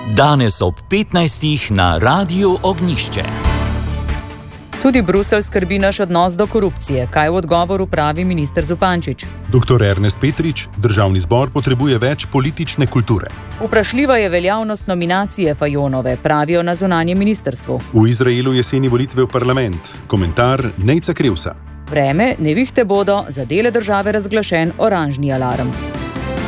Danes ob 15. na Radiu Ognjišče. Tudi Bruselj skrbi naš odnos do korupcije. Kaj v odgovoru pravi minister Zupančič? Dr. Ernest Petrič, Državni zbor potrebuje več politične kulture. Vprašljiva je veljavnost nominacije Fajonove, pravijo na zunanjem ministrstvu. V Izraelu jeseni volitve v parlament. Komentar Nejca Krevsa. Vreme, nevihte bodo, za dele države razglašen oranžni alarm.